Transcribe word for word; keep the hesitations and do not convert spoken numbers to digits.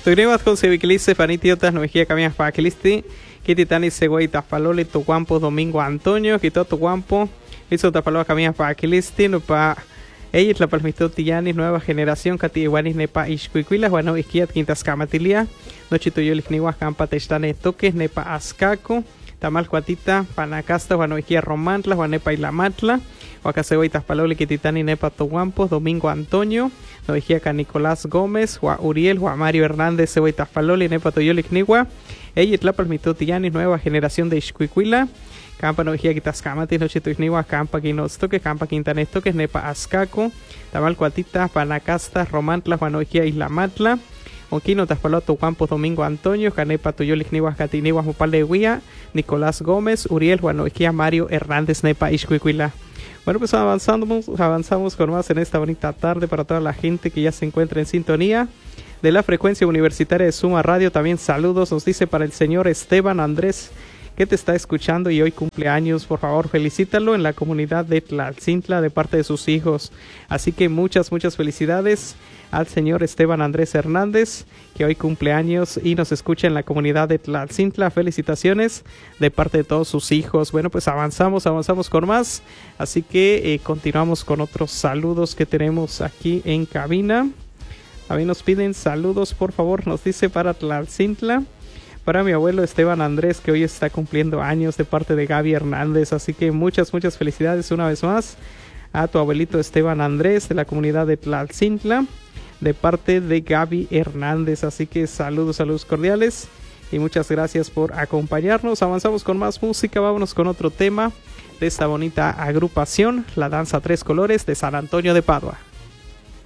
Tugrimas con Sevikilice, Fanitiotas, Novejía Caminas Paquilisti, Kititani Següey Tafaloli, Tuguampo, Domingo Antonio, Quito Tuguampo, hizo Tafaloa Caminas Paquilisti, no pa. Ella la palmito Tillanis, nueva generación, Cati Iguanis Nepa Ishkuikuila, Juano Isquiat, Quintas Camatilia, Nochito Yolicniwa, Campa Techtane Toques, Nepa Azcaco, Tamal Cuatita, Panacasta, Juano Isquia Romantla, Juanepa Ilamatla, Huacasegui Taspaloli, Kititani Nepa Toguampo, Domingo Antonio, Novijiaca Nicolás Gómez, Juan Uriel, Juan Mario Hernández, Segui Taspaloli, Nepa Toyolicniwa, ella la palmito Tillanis, nueva generación de Ishkuikuila, Campa Novejía Quitascamatis, Nochito Isniwa, Campa Quinostoque, Campa Quintanestoques, Nepa Azcaco, Tamal Cuatita, Panacasta, Romantla, Juan Novejía Islamatla, Oquino Taspaloto, Campos Domingo Antonio, Canepa Tuyolicniwa, Catiniwa, Mopaleguía, Nicolás Gómez, Uriel, Juan Novejía, Mario Hernández, Nepa Ishkuikuila. Bueno, pues avanzamos, avanzamos con más en esta bonita tarde para toda la gente que ya se encuentra en sintonía de la frecuencia universitaria de Suma Radio. También saludos, nos dice para el señor Esteban Andrés, que te está escuchando y hoy cumpleaños. Por favor, felicítalo en la comunidad de Tlaltzintla de parte de sus hijos. Así que muchas, muchas felicidades al señor Esteban Andrés Hernández, que hoy cumpleaños y nos escucha en la comunidad de Tlaltzintla. Felicitaciones de parte de todos sus hijos. Bueno, pues avanzamos, avanzamos con más. Así que eh, continuamos con otros saludos que tenemos aquí en cabina. A mí nos piden saludos, por favor, nos dice para Tlaltzintla. Para mi abuelo Esteban Andrés, que hoy está cumpliendo años, de parte de Gaby Hernández. Así que muchas, muchas felicidades una vez más a tu abuelito Esteban Andrés de la comunidad de Tlaltzintla, de parte de Gaby Hernández. Así que saludos, saludos cordiales y muchas gracias por acompañarnos. Avanzamos con más música, vámonos con otro tema de esta bonita agrupación, la Danza Tres Colores de San Antonio de Padua.